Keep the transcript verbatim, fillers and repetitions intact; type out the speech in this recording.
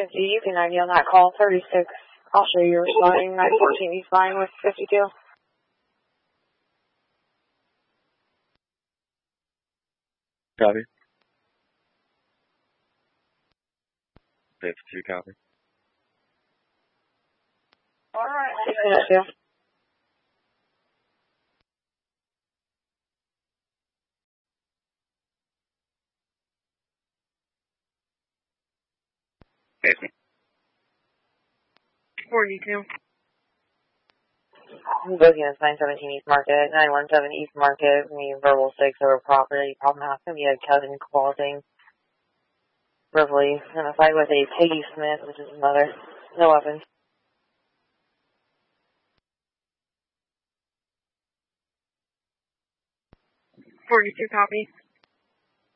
fifty, you can ninety on that call, thirty-six. I'll show you responding, nine fourteen eastbound with fifty-two. Copy. fifty-two, copy. Alright, see you later, too. forty-two. Booking is nine seventeen East Market, nine one seven East Market, me verbal six over property, problem house, gonna be a cousin causing verbally in a fight with a Peggy Smith, which is his mother. No weapons. forty-two copy.